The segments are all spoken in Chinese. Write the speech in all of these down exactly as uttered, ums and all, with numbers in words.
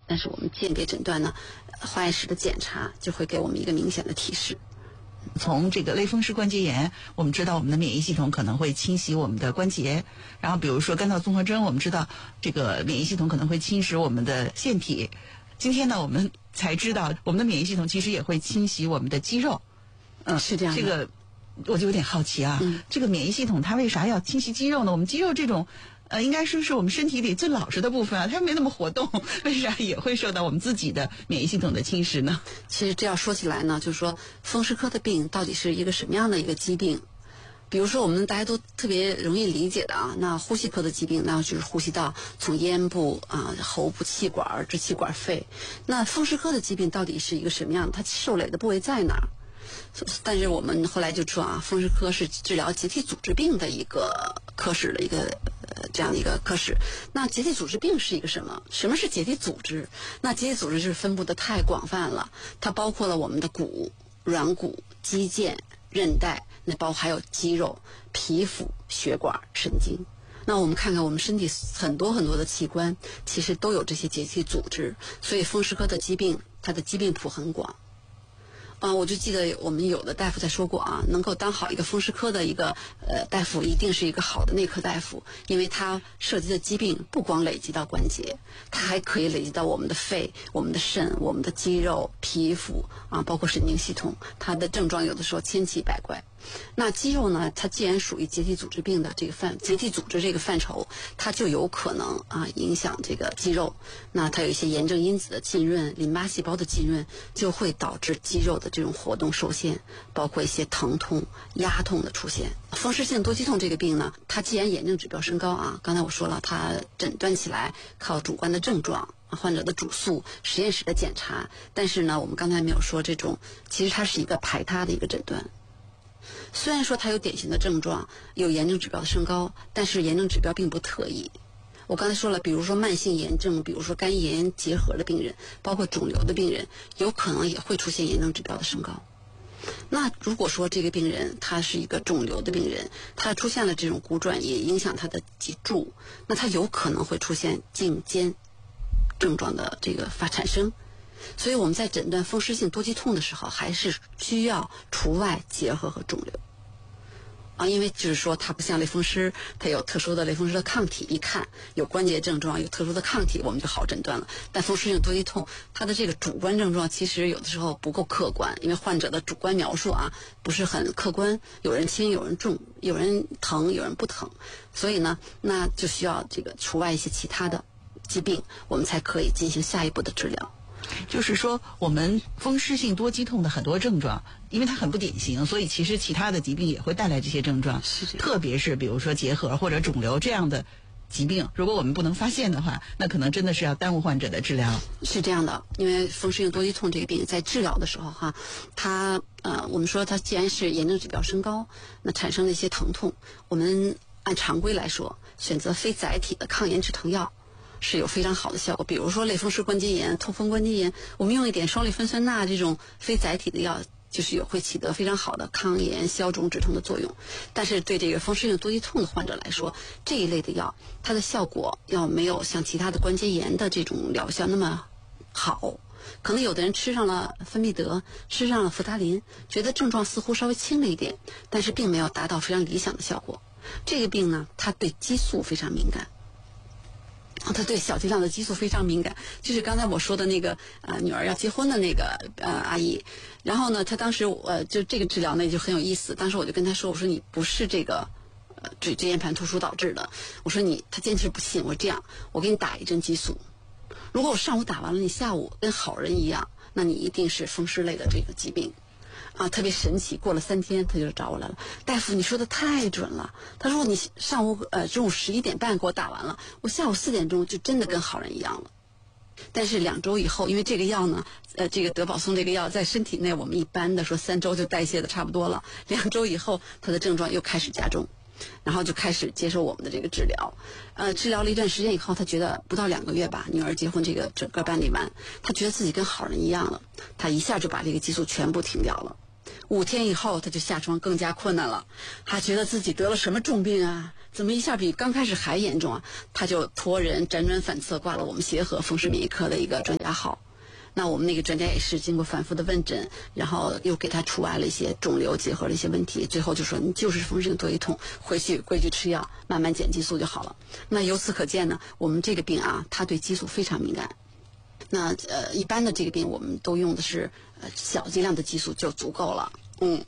但是我们鉴别诊断呢，化验室的检查就会给我们一个明显的提示。 从这个类风湿关节炎，我们知道我们的免疫系统可能会侵袭我们的关节，然后比如说干燥综合征，我们知道这个免疫系统可能会侵蚀我们的腺体。今天呢，我们才知道我们的免疫系统其实也会侵袭我们的肌肉。 嗯，是这样的。 这个我就有点好奇啊， 嗯、 这个免疫系统它为啥要侵袭肌肉呢？我们肌肉这种呃，应该说是我们身体里最老实的部分啊，它没那么活动，为啥也会受到我们自己的免疫系统的侵蚀呢？ 其实这要说起来呢，就是说风湿科的病到底是一个什么样的一个疾病？比如说我们大家都特别容易理解的啊，那呼吸科的疾病，那就是呼吸道从咽部啊、喉部、气管、支气管、肺。那风湿科的疾病到底是一个什么样的？它受累的部位在哪儿？但是我们后来就说啊，风湿科是治疗结缔组织病的一个科室的一个呃这样的一个科室。那结缔组织病是一个什么？什么是结缔组织？那结缔组织就是分布的太广泛了，它包括了我们的骨、软骨、肌腱、韧带，那包括还有肌肉、皮肤、血管、神经。那我们看看我们身体很多很多的器官，其实都有这些结缔组织，所以风湿科的疾病，它的疾病谱很广。啊、呃，我就记得我们有的大夫在说过啊，能够当好一个风湿科的一个呃大夫，一定是一个好的内科大夫，因为他涉及的疾病不光累积到关节，它还可以累积到我们的肺、我们的肾、我们的肌肉、皮肤啊，包括神经系统，它的症状有的时候千奇百怪。那肌肉呢，它既然属于结缔组织病的这个范结缔组织这个范畴，它就有可能啊影响这个肌肉。那它有一些炎症因子的浸润、淋巴细胞的浸润，就会导致肌肉的这种活动受限，包括一些疼痛、压痛的出现。风湿性多肌痛这个病呢，它既然炎症指标升高啊，刚才我说了，它诊断起来靠主观的症状、患者的主诉、实验室的检查，但是呢，我们刚才没有说这种，其实它是一个排他的一个诊断。虽然说它有典型的症状，有炎症指标的升高，但是炎症指标并不特异。我刚才说了，比如说慢性炎症，比如说肝炎结核的病人，包括肿瘤的病人，有可能也会出现炎症指标的升高。那如果说这个病人他是一个肿瘤的病人，他出现了这种骨转移，影响他的脊柱，那他有可能会出现颈肩症状的这个发产生。所以我们在诊断风湿性多肌痛的时候，还是需要除外结核和肿瘤啊，因为就是说它不像类风湿，它有特殊的类风湿的抗体，一看有关节症状，有特殊的抗体，我们就好诊断了。但风湿性多肌痛，它的这个主观症状其实有的时候不够客观，因为患者的主观描述啊不是很客观，有人轻有人重，有人疼有人不疼，所以呢，那就需要这个除外一些其他的疾病，我们才可以进行下一步的治疗。 就是说我们风湿性多肌痛的很多症状，因为它很不典型，所以其实其他的疾病也会带来这些症状， 是这样。 特别是比如说结核或者肿瘤这样的疾病，如果我们不能发现的话，那可能真的是要耽误患者的治疗。 是这样的，因为风湿性多肌痛这个病在治疗的时候哈，它呃我们说它既然是炎症指标升高，那产生了一些疼痛，我们按常规来说，选择非载体的抗炎止疼药是有非常好的效果。比如说类风湿关节炎、痛风关节炎，我们用一点双类芬酸钠这种非载体的药，就是有会起得非常好的抗炎、消肿、止痛的作用。但是对这个风湿性多肌痛的患者来说，这一类的药它的效果要没有像其他的关节炎的这种疗效那么好。可能有的人吃上了芬必得，吃上了扶他林，觉得症状似乎稍微轻了一点，但是并没有达到非常理想的效果。这个病呢，它对激素非常敏感。他对小剂量的激素非常敏感，就是刚才我说的那个呃女儿要结婚的那个呃阿姨，然后呢，她当时呃就这个治疗呢就很有意思，当时我就跟她说，我说你不是这个呃椎椎间盘突出导致的，我说你，她坚持不信，我说这样，我给你打一针激素，如果我上午打完了，你下午跟好人一样，那你一定是风湿类的这个疾病。啊，特别神奇，过了三天他就找我来了，大夫你说的太准了，他说你上午呃中午十一点半给我打完了，我下午四点钟就真的跟好人一样了。但是两周以后，因为这个药呢呃这个德保松这个药在身体内我们一般的说三周就代谢的差不多了，两周以后他的症状又开始加重，然后就开始接受我们的这个治疗。呃治疗了一段时间以后，他觉得不到两个月吧，女儿结婚这个整个办理完，他觉得自己跟好人一样了，他一下就把这个激素全部停掉了。 五天以后他就下床更加困难了，他觉得自己得了什么重病啊，怎么一下比刚开始还严重啊？他就托人辗转反侧挂了我们协和风湿免疫科的一个专家号。那我们那个专家也是经过反复的问诊，然后又给他除外了一些肿瘤结合的一些问题，最后就说你就是风湿性多疑痛，回去规矩吃药，慢慢减激素就好了。那由此可见呢，我们这个病啊，它对激素非常敏感。那呃，一般的这个病我们都用的是呃小剂量的激素就足够了。嗯。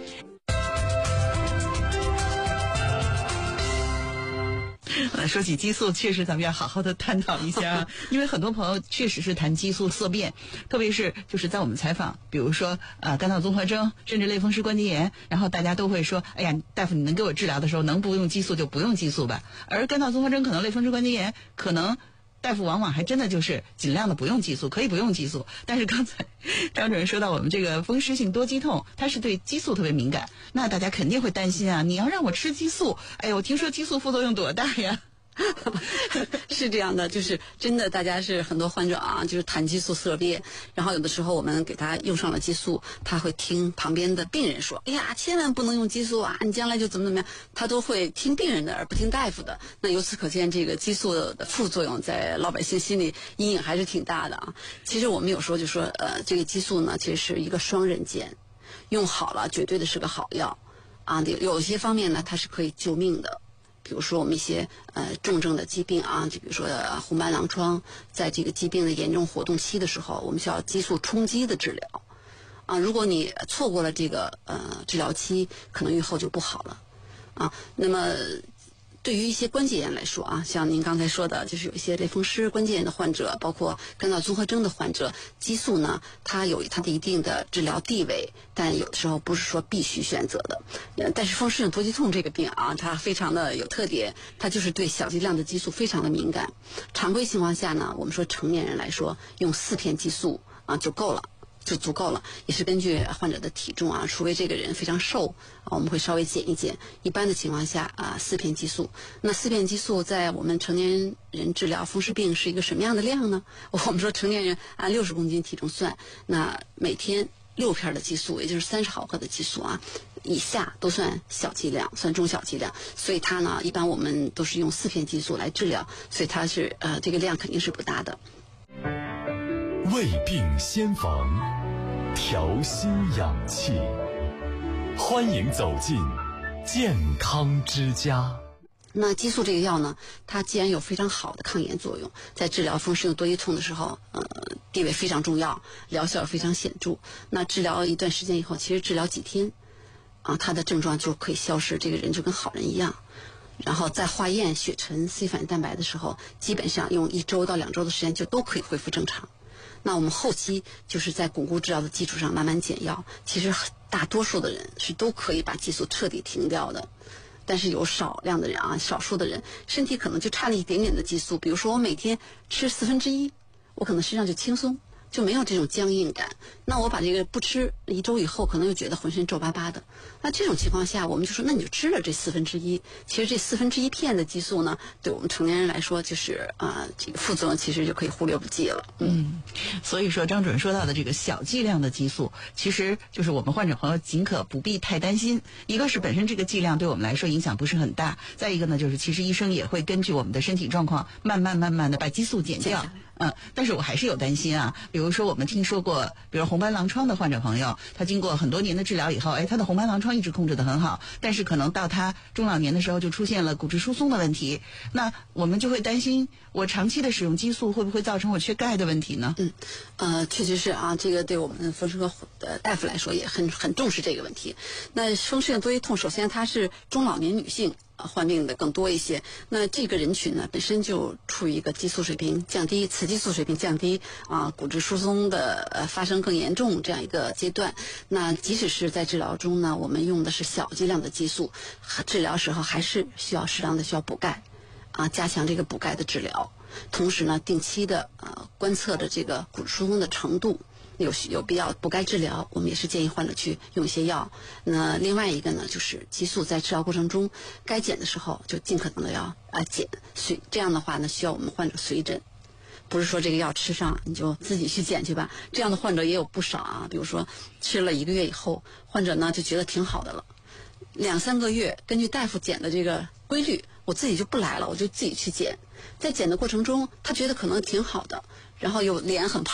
呃，说起激素，确实咱们要好好的探讨一下啊，因为很多朋友确实是谈激素色变，特别是就是在我们采访，比如说呃肝脑综合征，甚至类风湿关节炎，然后大家都会说，哎呀，大夫你能给我治疗的时候，能不用激素就不用激素吧。而肝脑综合征可能类风湿关节炎可能。大夫往往还真的就是尽量的不用激素，可以不用激素。但是刚才张主任说到我们这个风湿性多激痛，它是对激素特别敏感，那大家肯定会担心啊，你要让我吃激素，哎呦，我听说激素副作用多大呀？ 是这样的，就是真的，大家是很多患者啊，就是谈激素色变，然后有的时候我们给他用上了激素，他会听旁边的病人说，哎呀，千万不能用激素啊，你将来就怎么怎么样，他都会听病人的而不听大夫的。那由此可见，这个激素的副作用在老百姓心里阴影还是挺大的啊。其实我们有时候就说，呃，这个激素呢，其实是一个双刃剑，用好了绝对的是个好药啊，有些方面呢，它是可以救命的。比如说我们一些呃重症的疾病啊，就比如说红斑狼疮，在这个疾病的严重活动期的时候，我们需要激素冲击的治疗啊。如果你错过了这个呃治疗期，可能预后就不好了啊。那么对于一些关节炎来说啊，像您刚才说的，就是有一些类风湿关节炎的患者，包括肝脑综合征的患者，激素呢，它有它的一定的治疗地位，但有的时候不是说必须选择的。呃，但是风湿性多激痛这个病啊，它非常的有特点，它就是对小剂量的激素非常的敏感。常规情况下呢，我们说成年人来说，用四片激素啊就够了。就足够了，也是根据患者的体重啊，除非这个人非常瘦啊，我们会稍微减一减。一般的情况下啊，四片激素。那四片激素在我们成年人治疗风湿病是一个什么样的量呢？我们说成年人按六十公斤体重算，那每天六片的激素，也就是三十毫克的激素啊，以下都算小剂量，算中小剂量。所以它呢，一般我们都是用四片激素来治疗，所以它是呃这个量肯定是不大的。 未病先防，调心养气，欢迎走进健康之家。 那激素这个药呢，它既然有非常好的抗炎作用，在治疗风湿性多激痛的时候，呃，地位非常重要，疗效非常显著。那治疗一段时间以后，其实治疗几天，啊，它的症状就可以消失，这个人就跟好人一样。然后在化验血沉 C 反应蛋白的时候，基本上用一周到两周的时间就都可以恢复正常。那我们后期就是在巩固治疗的基础上慢慢减药，其实大多数的人是都可以把激素彻底停掉的。但是有少量的人啊，少数的人身体可能就差了一点点的激素，比如说我每天吃四分之一，我可能身上就轻松，就没有这种僵硬感。那我把这个不吃一周以后，可能又觉得浑身皱巴巴的。那这种情况下，我们就说，那你就吃了这四分之一。其实这四分之一片的激素呢，对我们成年人来说，就是啊、呃，这个副作用其实就可以忽略不计了。 嗯，所以说张主任说到的这个小剂量的激素，其实就是我们患者朋友尽可不必太担心。一个是本身这个剂量对我们来说影响不是很大，再一个呢，就是其实医生也会根据我们的身体状况，慢慢慢慢的把激素减掉。嗯，但是我还是有担心啊。比如说我们听说过，比如红斑狼疮的患者朋友，他经过很多年的治疗以后，哎，他的红斑狼疮一直控制得很好，但是可能到他中老年的时候就出现了骨质疏松的问题。那我们就会担心，我长期的使用激素会不会造成我缺钙的问题呢？ 嗯，呃，确实是啊，这个对我们风湿科的大夫来说也很很重视这个问题。那风湿性多激痛，首先它是中老年女性患病的更多一些，那这个人群呢本身就处于一个激素水平降低、雌激素水平降低啊，骨质疏松的呃发生更严重这样一个阶段。那即使是在治疗中呢，我们用的是小剂量的激素，治疗时候还是需要适当的需要补钙啊，加强这个补钙的治疗。同时呢，定期的呃观测的这个骨质疏松的程度。有有必要补钙治疗，我们也是建议患者去用一些药。那另外一个呢，就是激素在治疗过程中该减的时候就尽可能的要啊减，随这样的话呢，需要我们患者随诊。 不是说这个药吃上你就自己去减去吧。这样的患者也有不少啊，比如说吃了一个月以后，患者呢就觉得挺好的了，两三个月根据大夫减的这个规律，我自己就不来了，我就自己去减。在减的过程中，他觉得可能挺好的，然后又脸很